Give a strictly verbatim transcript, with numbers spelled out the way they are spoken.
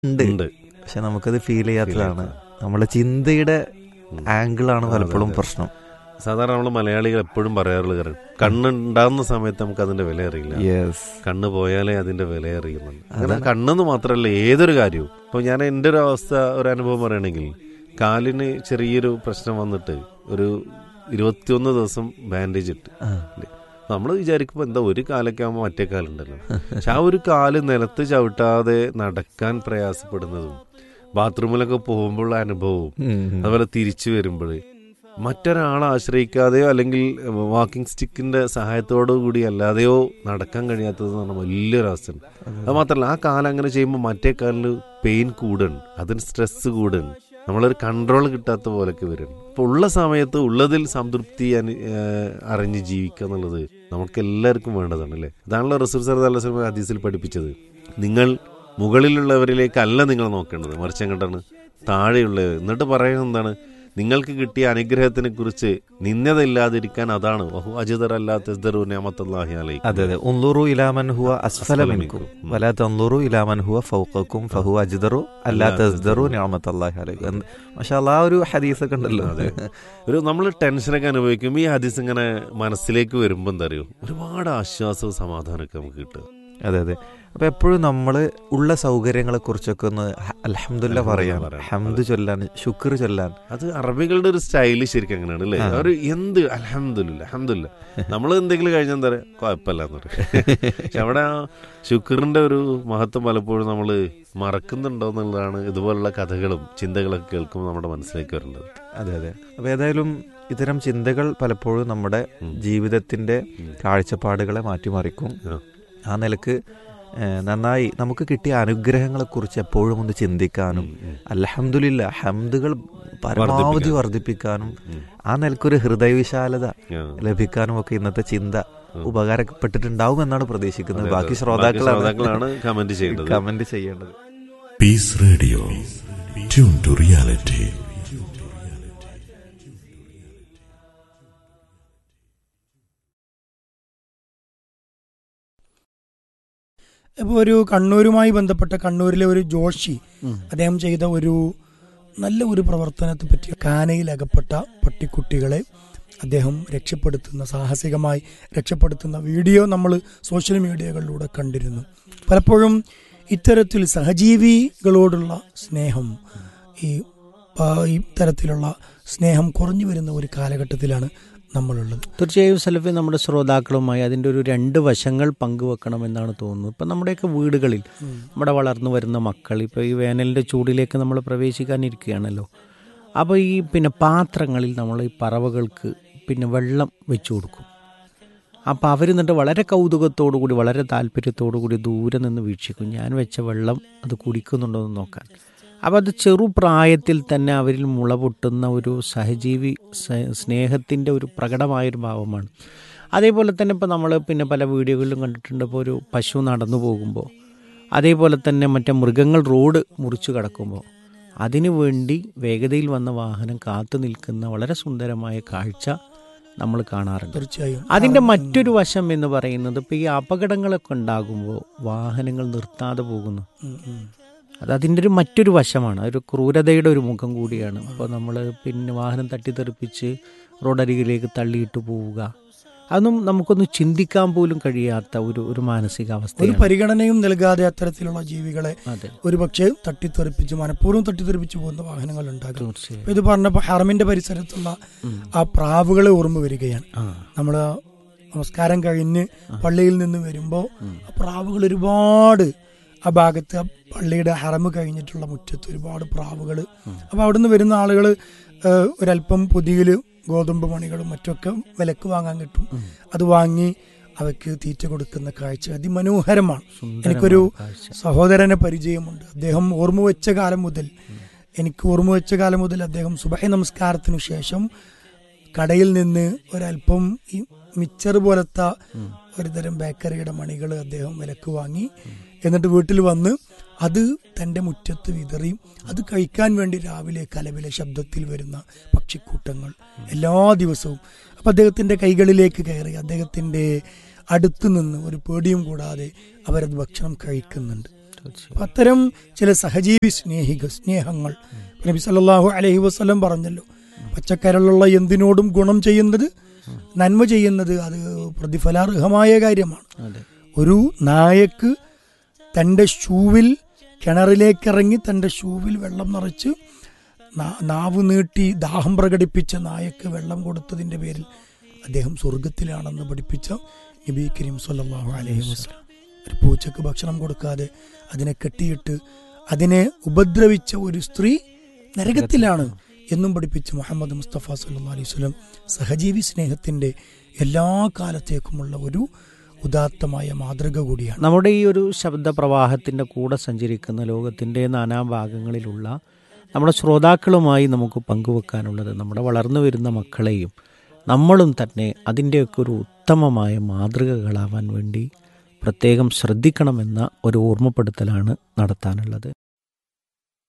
ഉണ്ട്, ഉണ്ട്. പക്ഷെ നമുക്കത് ഫീൽ ചെയ്യാത്തതാണ്. നമ്മുടെ ചിന്തയുടെ ആംഗിളാണ് പലപ്പോഴും പ്രശ്നം. സാധാരണ നമ്മൾ മലയാളികൾ എപ്പോഴും പറയാറുള്ള കാര്യം, കണ്ണുണ്ടാകുന്ന സമയത്ത് നമുക്ക് അതിന്റെ വില അറിയില്ല, യെസ്, കണ്ണ് പോയാലേ അതിന്റെ വില അറിയുന്നുണ്ട്. അങ്ങനെ കണ്ണെന്ന് മാത്രമല്ല ഏതൊരു കാര്യവും. ഇപ്പോൾ ഞാൻ എൻ്റെ ഒരു അവസ്ഥ, ഒരു അനുഭവം പറയുകയാണെങ്കിൽ, കാലിന് ചെറിയൊരു പ്രശ്നം വന്നിട്ട് ഒരു ഇരുപത്തിയൊന്ന് ദിവസം ബാൻഡേജ് ഇട്ട്. നമ്മൾ വിചാരിക്കുമ്പോൾ എന്താ ഒരു കാലൊക്കെ ആകുമ്പോൾ മറ്റേ കാലുണ്ടല്ലോ, പക്ഷെ ആ ഒരു കാല് നിലത്ത് ചവിട്ടാതെ നടക്കാൻ പ്രയാസപ്പെടുന്നതും ബാത്റൂമിലൊക്കെ പോകുമ്പോഴുള്ള അനുഭവവും അതുപോലെ തിരിച്ചു വരുമ്പോൾ മറ്റൊരാളെ ആശ്രയിക്കാതെയോ അല്ലെങ്കിൽ വാക്കിംഗ് സ്റ്റിക്കിന്റെ സഹായത്തോടു കൂടി അല്ലാതെയോ നടക്കാൻ കഴിയാത്തതെന്ന് പറഞ്ഞാൽ വലിയൊരു അവസ്ഥയാണ്. അത് മാത്രമല്ല ആ കാലം അങ്ങനെ ചെയ്യുമ്പോൾ മറ്റേ കാലിൽ പെയിൻ കൂടുകയാണ്, അതിന് സ്ട്രെസ് കൂടുകയാണ്, നമ്മളൊരു കൺട്രോൾ കിട്ടാത്ത പോലൊക്കെ വരും. അപ്പോൾ ഉള്ള സമയത്ത് ഉള്ളതിൽ സംതൃപ്തി അറിഞ്ഞ് ജീവിക്കുക എന്നുള്ളത് നമുക്ക് എല്ലാവർക്കും വേണ്ടതാണ് അല്ലേ. അതാണല്ലോ റസൂൽ സല്ലല്ലാഹു അലൈഹി വസല്ലം ഹദീസിൽ പഠിപ്പിച്ചത്. നിങ്ങൾ മുകളിലുള്ളവരിലേക്കല്ല നിങ്ങൾ നോക്കേണ്ടത്, മറിച്ച് എങ്ങോട്ടാണ്? താഴെയുള്ളവർ. എന്നിട്ട് പറയുന്നത് എന്താണ്? നിങ്ങൾക്ക് കിട്ടിയ അനുഗ്രഹത്തിനെ കുറിച്ച് നിന്ദതയില്ലാതിരിക്കാൻ അതാണ് വഹു അജ്ദർ അല്ലാ തസ്ദറു നിഅമത്തല്ലാഹി അലൈക്കും. അതെ അതെ, ഉൻളുറു ഇലാ മൻ ഹുവ അസ്ഫല മിൻകും വലാ തൻളുറു ഇലാ മൻ ഹുവ ഫൗഖക്കും ഫഹു അജ്ദറു അല്ലാ തസ്ദറു നിഅമത്തല്ലാഹി അലൈക്കും. മാഷാഅല്ലാഹ്, ആ ഒരു ഹദീസ് ഒക്കെ ഉണ്ടല്ലോ. ഒരു നമ്മൾ ടെൻഷനൊക്കെ അനുഭവിക്കും, ഈ ഹദീസ് ഇങ്ങനെ മനസ്സിലേക്ക് വരുമ്പോൾ എന്താ അറിയോ, ഒരുപാട് ആശ്വാസവും സമാധാനമൊക്കെ നമുക്ക് കിട്ടുക. അതെ അതെ. അപ്പൊ എപ്പോഴും നമ്മൾ ഉള്ള സൗകര്യങ്ങളെ കുറിച്ചൊക്കെ ഒന്ന് അൽഹംദുലില്ലാ പറയാൻ, ഹംദ് ചൊല്ലാൻ, ശുക്ർ ചൊല്ലാൻ. അത് അറബികളുടെ ഒരു സ്റ്റൈല് ശരിക്കും അങ്ങനെയാണ് അല്ലേ. അവർ എന്ത് അൽഹംദുലില്ലാ അൽഹംദുലില്ലാ, നമ്മൾ എന്തെങ്കിലും കഴിഞ്ഞാൽ എന്താ പറയുക, കുഴപ്പമില്ലാന്ന് പറയും. പക്ഷെ അവിടെ ആ ശുക്റിന്റെ ഒരു മഹത്വം പലപ്പോഴും നമ്മൾ മറക്കുന്നുണ്ടോ എന്നുള്ളതാണ് ഇതുപോലുള്ള കഥകളും ചിന്തകളൊക്കെ കേൾക്കുമ്പോൾ നമ്മുടെ മനസ്സിലേക്ക് വരേണ്ടത്. അതെ അതെ. അപ്പൊ ഏതായാലും ഇത്തരം ചിന്തകൾ പലപ്പോഴും നമ്മുടെ ജീവിതത്തിന്റെ കാഴ്ചപ്പാടുകളെ മാറ്റിമറിക്കും. ആ നിലക്ക് നന്നായി നമുക്ക് കിട്ടിയ അനുഗ്രഹങ്ങളെക്കുറിച്ച് എപ്പോഴും ഒന്ന് ചിന്തിക്കാനും അൽഹംദുലില്ലാ ഹംദുകൾ പരമാവധി വർദ്ധിപ്പിക്കാനും ആ നിലക്കൊരു ഹൃദയവിശാലത ലഭിക്കാനും ഒക്കെ ഇന്നത്തെ ചിന്ത ഉപകാരപ്പെട്ടിട്ടുണ്ടാവും എന്നാണ് പ്രതീക്ഷിക്കുന്നത്. ബാക്കി ശ്രോതാക്കളാണ് കമന്റ് ചെയ്യേണ്ടത് കമന്റ് ചെയ്യേണ്ടത്. Piece radio, tune to reality. ഇപ്പോൾ ഒരു കണ്ണൂരുമായി ബന്ധപ്പെട്ട കണ്ണൂരിലെ ഒരു ജോഷി അദ്ദേഹം ചെയ്ത ഒരു നല്ല ഒരു പ്രവർത്തനത്തെ പറ്റി, കാനയിൽ അകപ്പെട്ട പട്ടിക്കുട്ടികളെ അദ്ദേഹം രക്ഷപ്പെടുത്തുന്ന, സാഹസികമായി രക്ഷപ്പെടുത്തുന്ന വീഡിയോ നമ്മൾ സോഷ്യൽ മീഡിയകളിലൂടെ കണ്ടിരുന്നു. പലപ്പോഴും ഇത്തരത്തിൽ സഹജീവികളോടുള്ള സ്നേഹം, ഈ ഇത്തരത്തിലുള്ള സ്നേഹം കുറഞ്ഞു വരുന്ന ഒരു കാലഘട്ടത്തിലാണ് നമ്മളുള്ളത്. തീർച്ചയായും സലഫി നമ്മുടെ ശ്രോതാക്കളുമായി അതിൻ്റെ ഒരു രണ്ട് വശങ്ങൾ പങ്കുവെക്കണമെന്നാണ് തോന്നുന്നത്. ഇപ്പം നമ്മുടെയൊക്കെ വീടുകളിൽ നമ്മുടെ വളർന്നു വരുന്ന മക്കൾ ഇപ്പോൾ ഈ വേനലിൻ്റെ ചൂടിലേക്ക് നമ്മൾ പ്രവേശിക്കാനിരിക്കുകയാണല്ലോ. അപ്പോൾ ഈ പിന്നെ പാത്രങ്ങളിൽ നമ്മൾ ഈ പറവകൾക്ക് പിന്നെ വെള്ളം വെച്ചു കൊടുക്കും. അപ്പോൾ അവർ എന്നിട്ട് വളരെ കൗതുകത്തോടു കൂടി വളരെ താല്പര്യത്തോടു കൂടി ദൂരെ നിന്ന് വീക്ഷിക്കും, ഞാൻ വെച്ച വെള്ളം അത് കുടിക്കുന്നുണ്ടോ എന്ന് നോക്കാൻ. അപ്പോൾ അത് ചെറുപ്രായത്തിൽ തന്നെ അവരിൽ മുള പൊട്ടുന്ന ഒരു സഹജീവി സ്നേഹത്തിൻ്റെ ഒരു പ്രകടമായൊരു ഭാവമാണ്. അതേപോലെ തന്നെ ഇപ്പോൾ നമ്മൾ പിന്നെ പല വീഡിയോകളിലും കണ്ടിട്ടുണ്ട്. ഇപ്പോൾ ഒരു പശു നടന്നു പോകുമ്പോൾ, അതേപോലെ തന്നെ മറ്റേ മൃഗങ്ങൾ റോഡ് മുറിച്ചു കടക്കുമ്പോൾ അതിനു വേണ്ടി വേഗതയിൽ വന്ന വാഹനം കാത്തു നിൽക്കുന്ന വളരെ സുന്ദരമായ കാഴ്ച നമ്മൾ കാണാറുണ്ട്. തീർച്ചയായും അതിൻ്റെ മറ്റൊരു വശം എന്ന് പറയുന്നത് ഇപ്പോൾ ഈ അപകടങ്ങളൊക്കെ ഉണ്ടാകുമ്പോൾ വാഹനങ്ങൾ നിർത്താതെ പോകുന്നു. അത് അതിൻ്റെ ഒരു മറ്റൊരു വശമാണ്, ഒരു ക്രൂരതയുടെ ഒരു മുഖം കൂടിയാണ്. അപ്പോൾ നമ്മൾ പിന്നെ വാഹനം തട്ടിത്തെറിപ്പിച്ച് റോഡരികിലേക്ക് തള്ളിയിട്ട് പോവുക, അതൊന്നും നമുക്കൊന്ന് ചിന്തിക്കാൻ പോലും കഴിയാത്ത ഒരു ഒരു മാനസികാവസ്ഥ. ഒരു പരിഗണനയും നൽകാതെ അത്തരത്തിലുള്ള ജീവികളെ ഒരു പക്ഷേ തട്ടിത്തെറിപ്പിച്ച് മനഃപൂർവ്വം തട്ടിത്തെറിപ്പിച്ച് പോകുന്ന വാഹനങ്ങൾ ഉണ്ടാകും. ഇത് പറഞ്ഞപ്പോൾ ഹറമിന്റെ പരിസരത്തുള്ള ആ പ്രാവുകളെ ഓർമ്മ വരികയാണ്. നമ്മൾ നമസ്കാരം കഴിഞ്ഞ് പള്ളിയിൽ നിന്ന് വരുമ്പോൾ ആ പ്രാവുകൾ ഒരുപാട്, ആ ഭാഗത്ത് ആ പള്ളിയുടെ ഹറമ് കഴിഞ്ഞിട്ടുള്ള മുറ്റത്ത് ഒരുപാട് പ്രാവുകൾ. അപ്പോൾ അവിടുന്ന് വരുന്ന ആളുകൾ ഒരല്പം പൊതിയിൽ ഗോതമ്പ് മണികളും മറ്റൊക്കെ വിലക്ക് വാങ്ങാൻ കിട്ടും. അത് വാങ്ങി അവയ്ക്ക് തീറ്റ കൊടുക്കുന്ന കാഴ്ച അതിമനോഹരമാണ്. എനിക്കൊരു സഹോദരനെ പരിചയമുണ്ട്. അദ്ദേഹം ഓർമ്മ വെച്ച കാലം മുതൽ എനിക്ക് ഓർമ്മ വെച്ച കാലം മുതൽ അദ്ദേഹം സുബഹി നമസ്കാരത്തിനു ശേഷം കടയിൽ നിന്ന് ഒരല്പം ഈ മിച്ചർ പോലത്തെ ഒരുതരം ബേക്കറിയുടെ മണികൾ അദ്ദേഹം വിലക്ക് വാങ്ങി, എന്നിട്ട് വീട്ടിൽ വന്ന് അത് തൻ്റെ മുറ്റത്ത് വിതറി അത് കഴിക്കാൻ വേണ്ടി രാവിലെ കലവിലെ ശബ്ദത്തിൽ വരുന്ന പക്ഷിക്കൂട്ടങ്ങൾ എല്ലാ ദിവസവും. അപ്പം അദ്ദേഹത്തിൻ്റെ കൈകളിലേക്ക് കയറി അദ്ദേഹത്തിൻ്റെ അടുത്ത് നിന്ന് ഒരു പേടിയും കൂടാതെ അവരത് ഭക്ഷണം കഴിക്കുന്നുണ്ട്. അപ്പം അത്തരം ചില സഹജീവി സ്നേഹിക സ്നേഹങ്ങൾ നബി സല്ലല്ലാഹു അലൈഹി വസല്ലം പറഞ്ഞല്ലോ, പച്ചക്കരളുള്ള എന്തിനോടും ഗുണം ചെയ്യുന്നത്, നന്മ ചെയ്യുന്നത് അത് പ്രതിഫലാർഹമായ കാര്യമാണ്. ഒരു നായക്ക് തൻ്റെ ഷൂവിൽ കിണറിലേക്കിറങ്ങി തൻ്റെ ഷൂവിൽ വെള്ളം നിറച്ച് നാവ് നീട്ടി ദാഹം പ്രകടിപ്പിച്ച നായക്ക് വെള്ളം കൊടുത്തതിൻ്റെ പേരിൽ അദ്ദേഹം സ്വർഗത്തിലാണെന്ന് പഠിപ്പിച്ച നബി കരീം സല്ലല്ലാഹു അലൈഹി വസല്ലം. ഒരു പൂച്ചക്ക് ഭക്ഷണം കൊടുക്കാതെ അതിനെ കെട്ടിയിട്ട് അതിനെ ഉപദ്രവിച്ച ഒരു സ്ത്രീ നരകത്തിലാണ് എന്നും പഠിപ്പിച്ച മുഹമ്മദ് മുസ്തഫ സല്ലല്ലാഹു അലൈഹി വസല്ലം സഹജീവി സ്നേഹത്തിൻ്റെ എല്ലാ കാലത്തേക്കുമുള്ള ഒരു ഉദാത്തമായ മാതൃക കൂടിയാണ്. നമ്മുടെ ഈ ഒരു ശബ്ദപ്രവാഹത്തിൻ്റെ കൂടെ സഞ്ചരിക്കുന്ന ലോകത്തിൻ്റെ നാനാഭാഗങ്ങളിലുള്ള നമ്മുടെ ശ്രോതാക്കളുമായി നമുക്ക് പങ്കുവെക്കാനുള്ളത് നമ്മുടെ വളർന്നു വരുന്ന മക്കളെയും നമ്മളും തന്നെ അതിൻ്റെയൊക്കെ ഒരു ഉത്തമമായ മാതൃകകളാവാൻ വേണ്ടി പ്രത്യേകം ശ്രദ്ധിക്കണമെന്ന ഒരു ഓർമ്മപ്പെടുത്തലാണ് നടത്താനുള്ളത്.